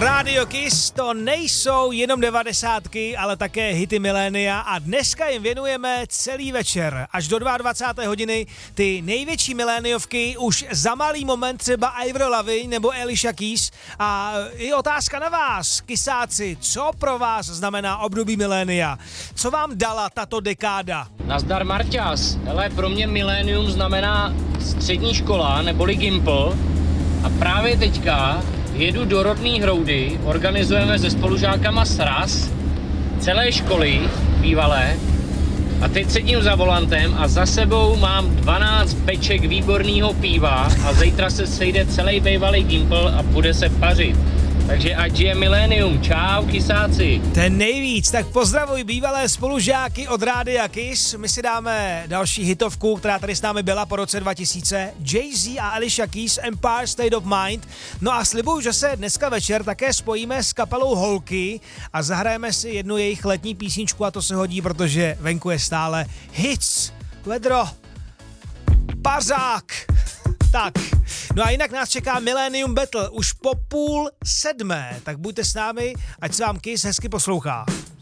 Radio Kiss to nejsou jenom devadesátky, ale také hity milénia a dneska jim věnujeme celý večer. Až do 22. hodiny ty největší miléniovky už za malý moment třeba Avril Lavigne nebo Alicia Keys. A je otázka na vás, kysáci, co pro vás znamená období milénia? Co vám dala tato dekáda? Nazdar Marťas, hele, pro mě milénium znamená střední škola neboli Gimpl a právě teďka jedu do rodný Hroudy, organizujeme se spolužákama sraz celé školy bývalé a teď sedím za volantem a za sebou mám 12 peček výborného piva a zítra se sejde celý bývalý Gimpl a bude se pařit. Takže ať je milénium. Čau, kysáci. Ten nejvíc, tak pozdravuj bývalé spolužáky od Rádia Kiss. My si dáme další hitovku, která tady s námi byla po roce 2000. Jay-Z a Alicia Keys, Empire State of Mind. No a slibuju, že se dneska večer také spojíme s kapelou Holky a zahrajeme si jednu jejich letní písničku a to se hodí, protože venku je stále hits, vedro, pařák. Tak, no a jinak nás čeká Millennium Battle už po 6:30, tak buďte s námi, ať se vám Kiss hezky poslouchá.